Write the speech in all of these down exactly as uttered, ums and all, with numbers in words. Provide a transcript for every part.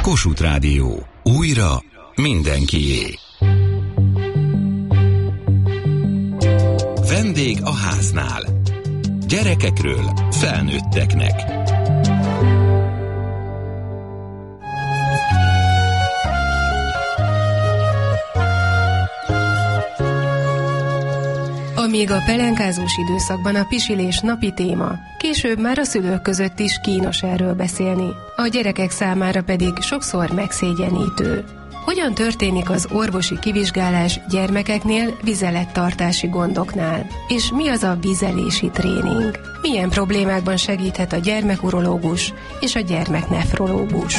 Kossuth Rádió. Újra mindenkié. Vendég a háznál. Gyerekekről felnőtteknek. Amíg a pelenkázós időszakban a pisilés napi téma, később már a szülők között is kínos erről beszélni, a gyerekek számára pedig sokszor megszégyenítő. Hogyan történik az orvosi kivizsgálás gyermekeknél vizelettartási gondoknál? És mi az a vizelési tréning? Milyen problémákban segíthet a gyermekurológus és a gyermeknefrológus?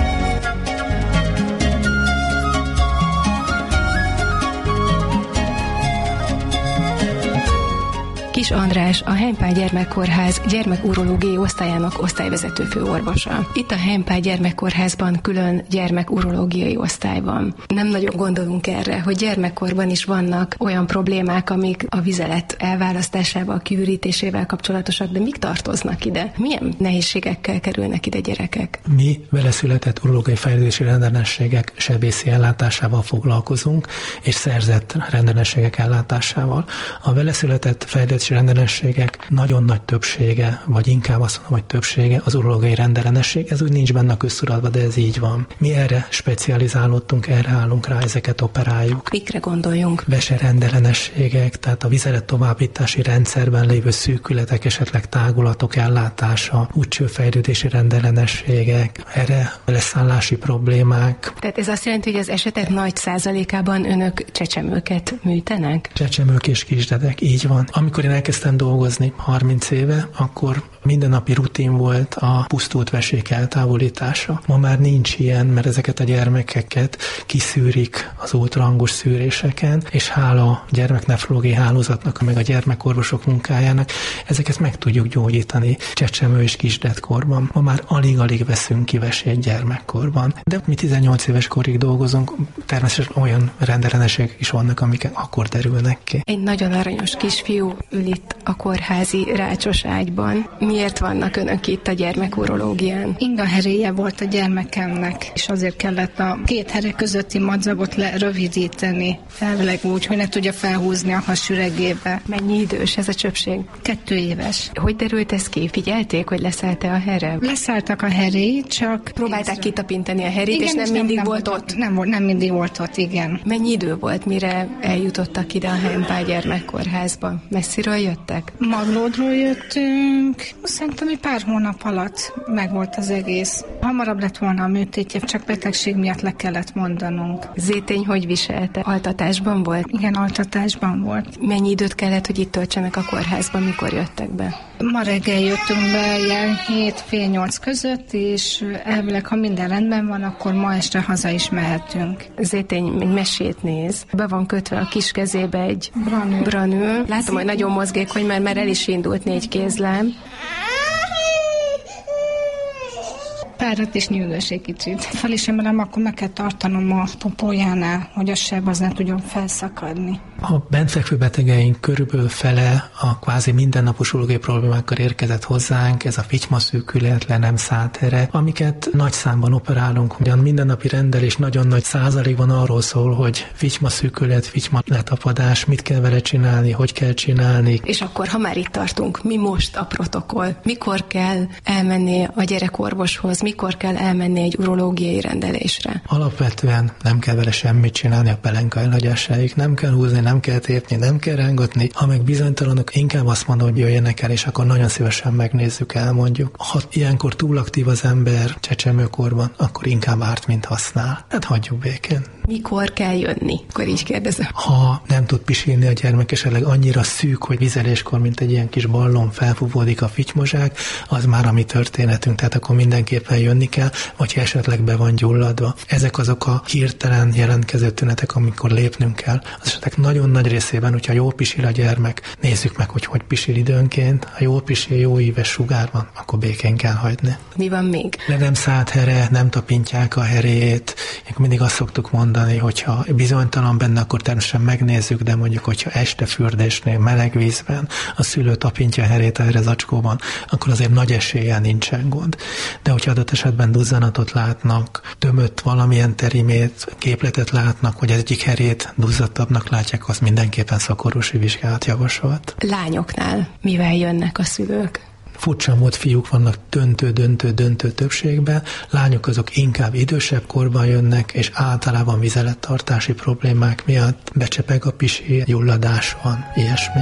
Kis András, a Heimpál Gyermekkórház gyermekurológiai osztályának osztályvezető főorvosa. Itt a Heimpál Gyermekkórházban külön gyermekurológiai osztály van. Nem nagyon gondolunk erre, hogy gyermekkorban is vannak olyan problémák, amik a vizelet elválasztásával, kiürítésével kapcsolatosak, de mik tartoznak ide? Milyen nehézségekkel kerülnek ide gyerekek? Mi vele született urológiai fejlődési rendellenességek sebészi ellátásával foglalkozunk, és szerzett rendellenességek ellátásával. A vele született fejlődési rendellenességek nagyon nagy többsége, vagy inkább azt mondom, hogy többsége az urológiai rendellenesség. Ez úgy nincs benne a köztudatban, de ez így van. Mi erre specializálódtunk, erre állunk rá, ezeket operáljuk. Mikre gondoljunk? Vese rendellenességek, tehát a vizelet továbbítási rendszerben lévő szűkületek, esetleg tágulatok ellátása, útcsőfejlődési rendellenességek, erre leszállási problémák. Tehát ez azt jelenti, hogy az esetek nagy százalékában önök csecsemőket műtenek? Csecsemők és kisdedek, így van. Amikor én elkezdtem dolgozni harminc éve, akkor mindennapi rutin volt a pusztult vesék eltávolítása. Ma már nincs ilyen, mert ezeket a gyermekeket kiszűrik az ultrahangos szűréseken, és hála a gyermeknefrológiai hálózatnak, meg a gyermekorvosok munkájának, ezeket meg tudjuk gyógyítani csecsemő és kisdedkorban. Ma már alig-alig veszünk ki vesét gyermekkorban. De mi tizennyolc éves korig dolgozunk, természetesen olyan rendellenességek is vannak, amik akkor derülnek ki. Egy nagyon aranyos kisfiú ül itt a kórházi rácsos ágyban. Miért vannak önök itt a gyermekurológián? Inga heréje volt a gyermekemnek, és azért kellett a két here közötti madzagot lerövidíteni. Elvileg úgy, hogy ne tudja felhúzni a hasüregébe. Mennyi idős ez a csöpség? Kettő éves. Hogy derült ez ki? Figyelték, hogy leszállt-e a here? Leszálltak a heréi, csak... Próbálták kitapintani a herét, igen, és nem és mindig nem, volt nem, ott? Nem, nem mindig volt ott, igen. Mennyi idő volt, mire eljutottak ide a Heimpál Gyermekkórházba? Messziről jöttek? Maglódról jöttünk. Szerintem egy pár hónap alatt megvolt az egész. Hamarabb lett volna a műtétje, csak betegség miatt le kellett mondanunk. Zétény hogy viselte? Altatásban volt? Igen, altatásban volt. Mennyi időt kellett, hogy itt töltsenek a kórházban, mikor jöttek be? Ma reggel jöttünk be, ilyen hét fél nyolc között, és elvileg, ha minden rendben van, akkor ma este haza is mehetünk. Zétény egy mesét néz. Be van kötve a kis kezébe egy branül. branül. Látom, hogy nagyon mozgékony, mert már el is indult négy kézlám. Párat is nyűgös egy kicsit. Fel is emelem, akkor meg kell tartanom a popójánál, hogy a seb az ne tudjon felszakadni. A bentfekvő betegeink körülbelül fele a kvázi mindennapos urológiai problémákkal érkezett hozzánk, ez a fitymaszűkület, le nem szállt here, amiket nagy számban operálunk. Ugyan mindennapi rendelés nagyon nagy százalékban arról szól, hogy fitymaszűkület, fityma letapadás, mit kell vele csinálni, hogy kell csinálni. És akkor, ha már itt tartunk, mi most a protokoll? Mikor kell elmenni a gyerekorvoshoz, mikor kell elmenni egy urológiai rendelésre? Alapvetően nem kell vele semmit csinálni, a pelenka elhagyásáig, nem kell húzni, nem kell tépni, nem kell rángatni. Ha meg bizonytalanok, inkább azt mondom, hogy jöjjenek el, és akkor nagyon szívesen megnézzük, elmondjuk. Ha ilyenkor túl aktív az ember csecsemőkorban, akkor inkább árt, mint használ. Hát hagyjuk békén. Mikor kell jönni? Akkor így kérdezem. Ha nem tud pisilni a gyermek, esetleg annyira szűk, hogy vizeléskor, mint egy ilyen kis ballon felfúvódik a fitymozsák, az már a mi történetünk, tehát akkor mindenképpen jönni kell, vagy ha esetleg be van gyulladva. Ezek azok a hirtelen jelentkező tünetek, amikor lépnünk kell. Az esetek nagyon nagy részében, hogyha jól pisil a gyermek, nézzük meg, hogy hogy pisil időnként. Ha jól pisil, jó íves sugár van, akkor békén kell hagyni. Mi van még? Le nem szállt here, nem tapintják a heréjét. Mindig azt szoktuk mondani, hogyha bizonytalan benne, akkor természetesen megnézzük, de mondjuk, hogyha este fürdésnél, meleg vízben a szülő tapintja a herét erre zacskóban, akkor azért nagy eséllyel nincsen gond. De hogyha adott adott esetben duzzanatot látnak, tömött valamilyen terimét, képletet látnak, hogy egyik herét duzzadtabbnak látják, az mindenképpen szakorvosi vizsgálat javasolt. Lányoknál mivel jönnek a szülők? Furcsa mód fiúk vannak döntő-döntő-döntő többségben, lányok azok inkább idősebb korban jönnek, és általában vizelettartási problémák miatt becsepeg a pisi, gyulladás van, ilyesmik.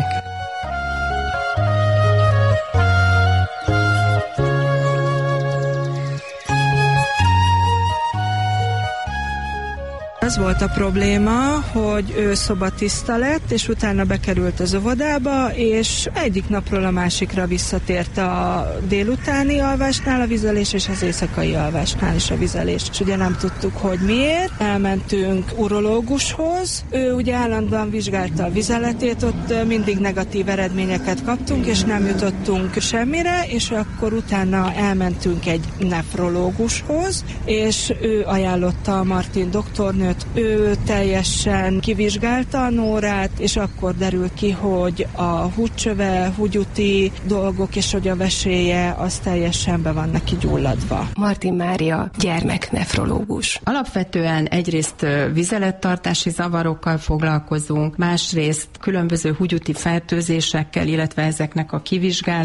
Az volt a probléma, hogy ő szobatiszta lett, és utána bekerült az óvodába, és egyik napról a másikra visszatért a délutáni alvásnál a vizelés, és az éjszakai alvásnál is a vizelés. És ugye nem tudtuk, hogy miért. Elmentünk urológushoz, ő ugye állandóan vizsgálta a vizeletét, ott mindig negatív eredményeket kaptunk, és nem jutottunk semmire, és akkor utána elmentünk egy nefrológushoz, és ő ajánlotta a Martin doktornőt. Ő teljesen kivizsgálta a Nórát, és akkor derült ki, hogy a húgycsöve, húgyúti dolgok és hogy a veséje az teljesen be van neki gyulladva. Martin Mária, gyermeknefrológus. Alapvetően egyrészt vizelettartási zavarokkal foglalkozunk, másrészt különböző húgyúti fertőzésekkel, illetve ezeknek a kivizsgálásáával,